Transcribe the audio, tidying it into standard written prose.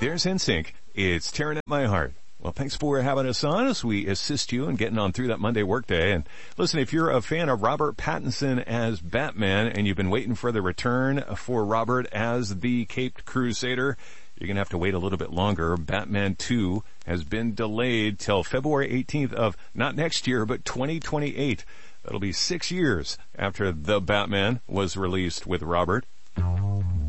There's NSYNC. It's tearing at my heart. Well, thanks for having us on as we assist you in getting on through that Monday workday. And listen, if you're a fan of Robert Pattinson as Batman and you've been waiting for the return for Robert as the Caped Crusader, you're going to have to wait a little bit longer. Batman 2 has been delayed till February 18th of not next year, but 2028. That'll be 6 years after The Batman was released with Robert.